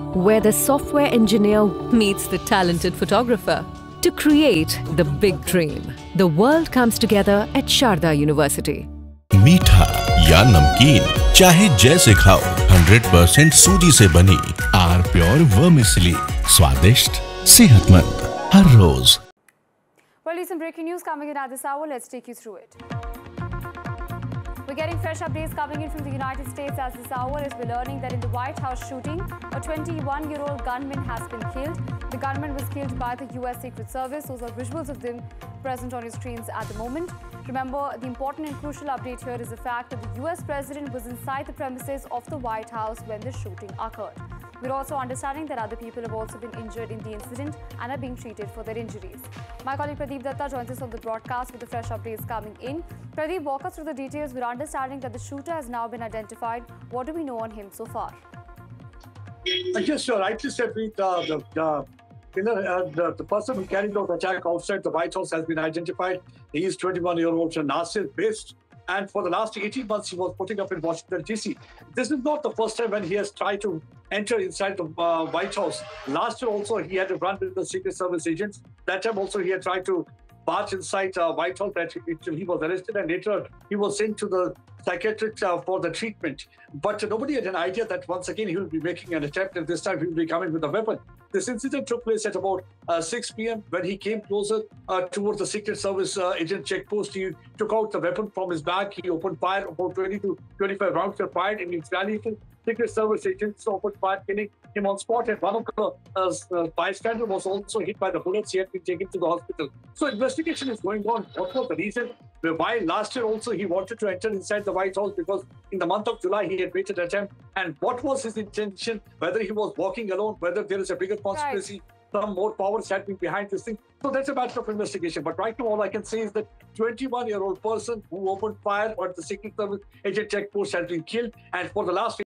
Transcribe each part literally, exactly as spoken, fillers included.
where the software engineer meets the talented photographer to create the big dream. The world comes together at Sharda University. मीठा या नमकीन चाहे जैसे खाओ, hundred percent सूजी से बनी आर प्योर वर्मिसेली, स्वादिष्ट, सेहतमंद हर रोज। Well, some breaking news coming in at this hour. Let's take you through it. We're getting fresh updates coming in from the United States as this hour as we're learning that in the White House shooting, a twenty-one-year-old gunman has been killed. The gunman was killed by the U S Secret Service. Those are visuals of them present on your screens at the moment. Remember, the important and crucial update here is the fact that the U S President was inside the premises of the White House when the shooting occurred. We're also understanding that other people have also been injured in the incident and are being treated for their injuries. My colleague Pradeep Datta joins us on the broadcast with the fresh updates coming in. Pradeep, walk us through the details. We're understanding that the shooter has now been identified. What do we know on him so far? Yes, sure. Rightly said, with uh, the, uh, you know, uh, the, the person who carried out the attack outside the White House has been identified. He is twenty-one-year-old Nasir based. And for the last eighteen months, he was putting up in Washington, D C. This is not the first time when he has tried to enter inside the uh, White House. Last year also, he had to run with the Secret Service agents. That time also, he had tried to march inside uh, White House until he was arrested. And later, he was sent to the psychiatrist uh, for the treatment. But uh, nobody had an idea that once again, he will be making an attempt. And this time, he will be coming with a weapon. This incident took place at about uh, six p m When he came closer uh, towards the Secret Service uh, agent checkpost, he took out the weapon from his bag. He opened fire. About twenty to twenty-five rounds were fired in retaliation. Secret Service agents opened fire, killing him on spot. And one of the uh, uh, bystanders was also hit by the bullets. He had been taken to the hospital. So investigation is going on. What was the reason? Why last year also he wanted to enter inside the White House because in the month of July he had made an attempt. And what was his intention? Whether he was walking alone, whether there is a bigger conspiracy, right. Some more powers had been behind this thing. So that's a matter of investigation. But right now all I can say is that twenty-one-year-old person who opened fire at the Secret Service agent checkpost has been killed. And for the last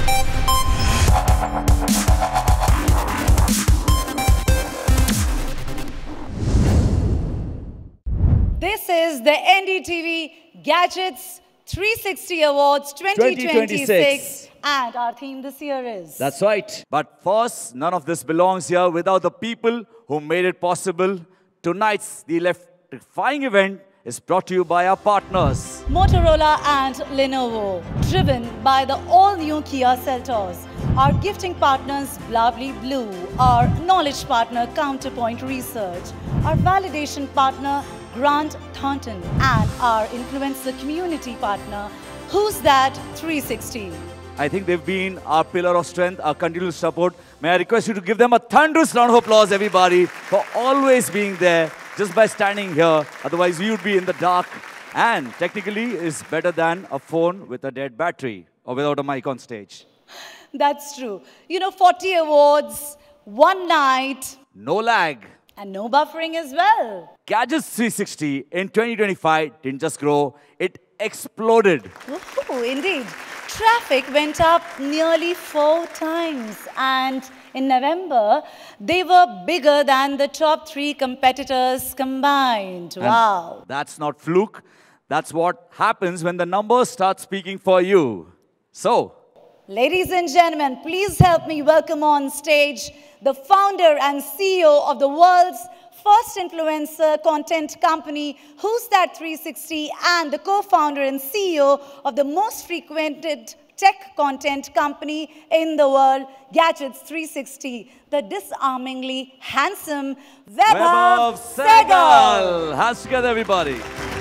This is the N D T V Gadgets three sixty Awards twenty twenty-six. And our theme this year is... That's right. But first, none of this belongs here without the people who made it possible. Tonight's The Electrifying event is brought to you by our partners. Motorola and Lenovo. Driven by the all-new Kia Seltos. Our gifting partners, Lovely Blue. Our knowledge partner, Counterpoint Research. Our validation partner, Grant Thornton. And our influencer community partner, Who's That three sixty. I think they've been our pillar of strength, our continuous support. May I request you to give them a thunderous round of applause, everybody, for always being there just by standing here. Otherwise, we would be in the dark. And technically, is better than a phone with a dead battery or without a mic on stage. That's true. You know, forty awards, one night. No lag. And no buffering as well. Gadgets three sixty in twenty twenty-five didn't just grow, it exploded. Ooh, indeed. Traffic went up nearly four times. And in November, they were bigger than the top three competitors combined. And wow. That's not fluke. That's what happens when the numbers start speaking for you. So, ladies and gentlemen, please help me welcome on stage the founder and C E O of the world's first influencer content company, Who's That three sixty, and the co-founder and C E O of the most frequented tech content company in the world, Gadgets three sixty, the disarmingly handsome Vaibhav Sehgal. Hands together, everybody.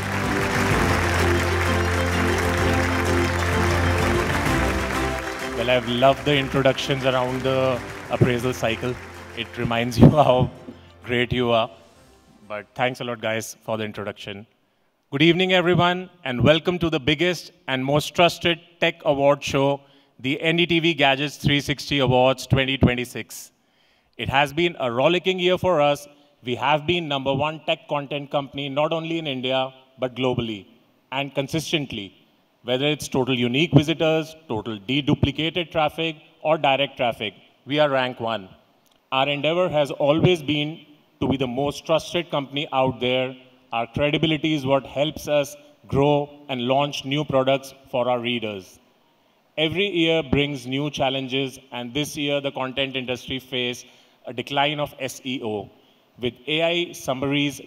Well, I've loved the introductions around the appraisal cycle. It reminds you how great you are. But thanks a lot, guys, for the introduction. Good evening, everyone, and welcome to the biggest and most trusted tech award show, the N D T V Gadgets three sixty Awards twenty twenty-six. It has been a rollicking year for us. We have been number one tech content company, not only in India, but globally, and consistently. Whether it's total unique visitors, total deduplicated traffic, or direct traffic, we are rank one. Our endeavor has always been to be the most trusted company out there. Our credibility is what helps us grow and launch new products for our readers. Every year brings new challenges, and this year the content industry faced a decline of S E O. With A I summaries